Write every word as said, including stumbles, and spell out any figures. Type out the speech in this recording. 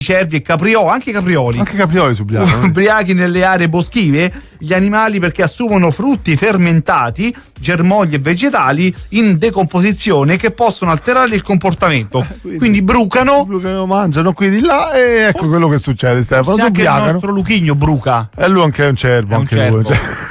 cervi e caprioli, anche caprioli, anche caprioli subiacano, ubriachi nelle aree boschive, gli animali perché assumono frutti fermentati, germogli e vegetali in decomposizione che possono alterare il comportamento, quindi, quindi brucano, brucano, mangiano qui di là e ecco quello che succede, Stefano, anche il subiacano. nostro Luchigno bruca e lui anche è un cervo, è un anche cervo. lui